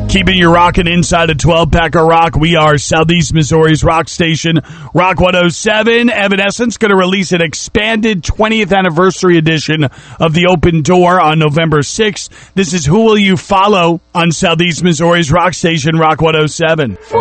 Keeping you rocking inside a 12-pack of rock. We are Southeast Missouri's rock station, Rock 107. Evanescence going to release an expanded 20th anniversary edition of The Open Door on November 6th. This is Who Will You Follow on Southeast Missouri's rock station, Rock 107.